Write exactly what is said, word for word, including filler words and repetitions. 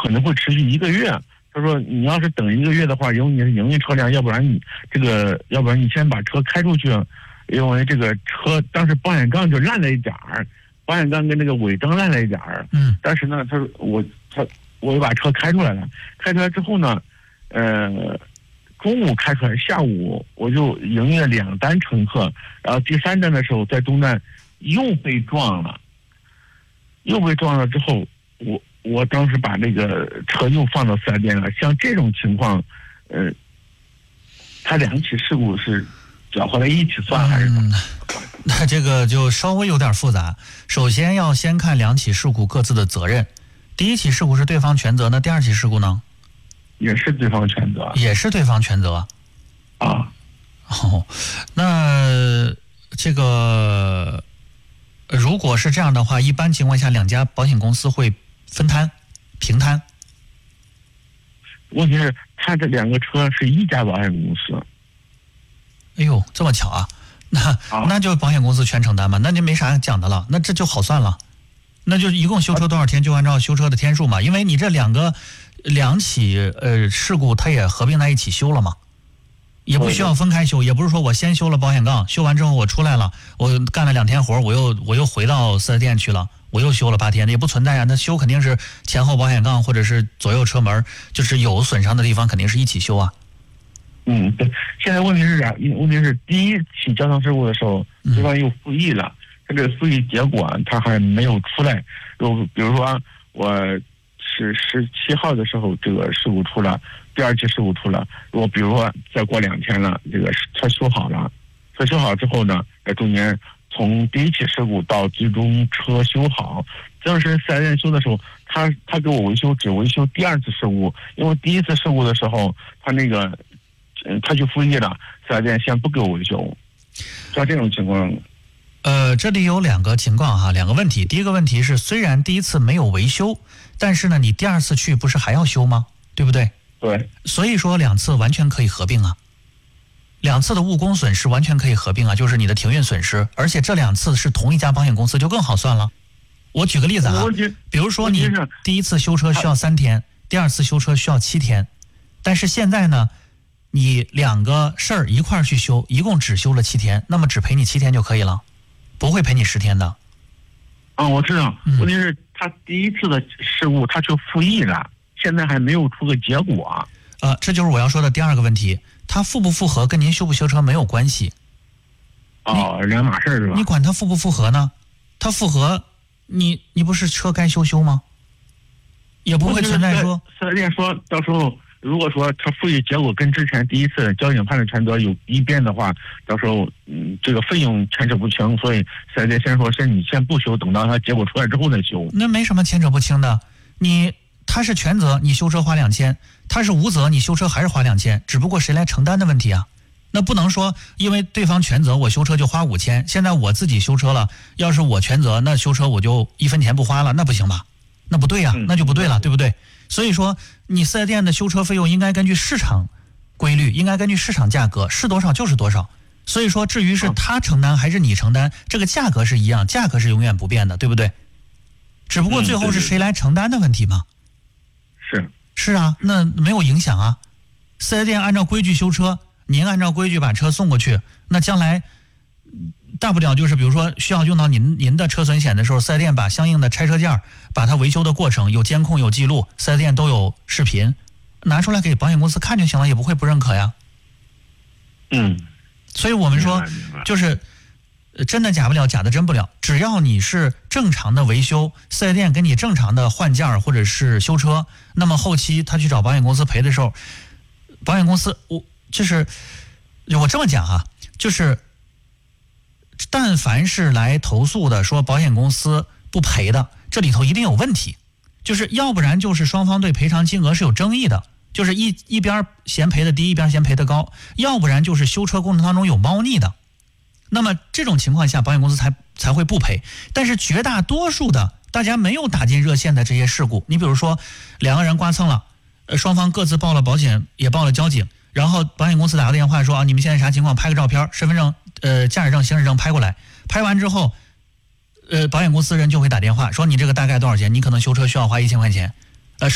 可能会持续一个月。他说你要是等一个月的话，因为你是营运车辆，要不然你这个，要不然你先把车开出去，因为这个车当时保险杠就烂了一点儿，保险杠跟那个尾灯烂了一点儿。 嗯， 但是呢，他说我他我又把车开出来了，开出来之后呢，呃。中午开出来，下午我就营运了两单乘客，然后第三单的时候在东站又被撞了，又被撞了之后，我我当时把那个车又放到四 S 店了。像这种情况，呃，他两起事故是搅和在一起算还是？ 嗯，那这个就稍微有点复杂。首先要先看两起事故各自的责任，第一起事故是对方全责，那第二起事故呢？ 也是对方全责， 也是对方全责啊。 哦，那这个如果是这样的话，一般情况下两家保险公司会分摊平摊。 问题是他这两个车是一家保险公司。 哎呦，这么巧啊！那、啊、那就保险公司全承担嘛，那就没啥讲的了，那这就好算了。那就一共修车多少天，就按照修车的天数嘛，因为你这两个。两起呃事故，它也合并在一起修了嘛，也不需要分开修，也不是说我先修了保险杠，修完之后我出来了，我干了两天活，我又我又回到四 S 店去了，我又修了八天，也不存在呀。那修肯定是前后保险杠或者是左右车门，就是有损伤的地方肯定是一起修啊。 嗯，对。现在问题是啥？问题是第一起交通事故的时候，对方又复议了，他这个复议结果他还没有出来。就比如说我。是十七号的时候，这个事故出了，第二起事故出了。如果比如说再过两天了，这个车修好了，车修好之后呢，在中间从第一起事故到最终车修好，当时四 S 店修的时候，他他给我维修只维修第二次事故，因为第一次事故的时候，他那个嗯他就复议了，四 S 店先不给我维修，像这种情况。 呃，这里有两个情况哈，两个问题。第一个问题是，虽然第一次没有维修，但是呢，你第二次去不是还要修吗？对不对？ 对。 所以说两次完全可以合并啊，两次的误工损失完全可以合并啊，就是你的停运损失，而且这两次是同一家保险公司，就更好算了。我举个例子啊，比如说你第一次修车需要三天，第二次修车需要七天，但是现在呢，你两个事儿一块儿去修，一共只修了七天，那么只赔你七天就可以了。不会赔你十天的。 啊，我知道。问题是他第一次的事故他就复议了，现在还没有出个结果。啊、 呃，这就是我要说的第二个问题，他复不复核跟您修不修车没有关系。 哦，两码事是吧？ 你管他复不复核呢？他复核，你你不是车该修修吗？也不会存在说。 四 S 店说到时候。如果说他复议结果跟之前第一次交警判的全责有一变的话，到时候嗯这个费用牵扯不清，所以四 S 店先说先你先不修，等到他结果出来之后再修。 那没什么牵扯不清的，你他是全责，你修车花两千；他是无责，你修车还是花两千，只不过谁来承担的问题啊。那不能说因为对方全责，我修车就花五千，现在我自己修车了，要是我全责，那修车我就一分钱不花了，那不行吧？那不对呀、啊嗯，那就不对了，对不对？所以说，你四 S 店的修车费用应该根据市场规律，应该根据市场价格，是多少就是多少。所以说，至于是他承担还是你承担，这个价格是一样，价格是永远不变的，对不对？只不过最后是谁来承担的问题嘛。 是是啊，那没有影响啊。四 S 店按照规矩修车，您按照规矩把车送过去，那将来大不了就是比如说需要用到您您的车损险的时候，四 S 店把相应的拆车件把它维修的过程有监控有记录，四 S 店都有视频拿出来给保险公司看就行了，也不会不认可呀。 嗯， 所以我们说就是真的假不了，假的真不了，只要你是正常的维修，四 S 店给你正常的换件或者是修车，那么后期他去找保险公司赔的时候，保险公司我就是我这么讲啊，就是但凡是来投诉的说保险公司不赔的，这里头一定有问题，就是要不然就是双方对赔偿金额是有争议的，就是一一边嫌赔的低，一边嫌赔的高，要不然就是修车过程当中有猫腻的。那么这种情况下，保险公司才才会不赔。但是绝大多数的大家没有打进热线的这些事故，你比如说两个人刮蹭了，呃，双方各自报了保险，也报了交警，然后保险公司打个电话说啊，你们现在啥情况？拍个照片，身份证、呃，驾驶证、行驶证拍过来。拍完之后，呃，保险公司人就会打电话说你这个大概多少钱？你可能修车需要花一千块钱。